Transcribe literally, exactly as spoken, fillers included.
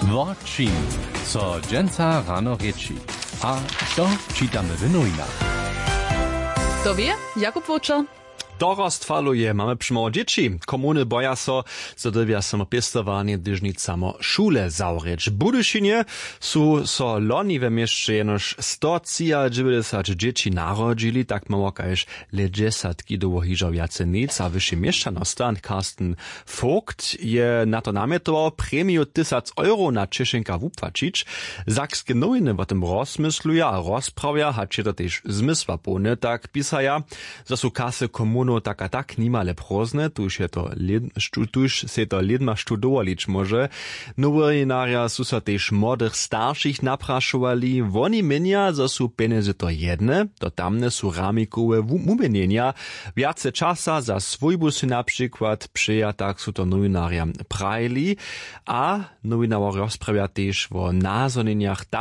Włączyn, co dżęca rano rieči. A to czytamy w nowinach. To wie, Jakub Wóczer. Dorost faluje, mamy przymało dzieci. Komuny boja so, że dowia samopistowanie, gdyż nic samo szule zaureć. W Budyszynie są so loni we mieście jenoż sto dziewięćdziesiąt dzieci narodzili, tak mało kajż le dziesiątki do łohiżał jace nic, a wyższy mieszczanostan Karsten Vogt je na to namietował premiu tysiąc euro na Cieszynka wupłacić. Sakskie nowiny w tym rozmysluja a rozprawia, hacie to też zmysła pone, tak pisaja, że są kasy komuny tak a tak nimale prozne, tuż je to tuż se to lidma studowalić może. Nowinaria su so też młodych starszych napraszowali, woni mienia, że su pieniądze to jedne, to tamne su ramikowe umienienia, wiace czasa za swójbu si na przykład przyja, tak su to nowinaria prajli, a nowinaria rozprawia też o nazonieniach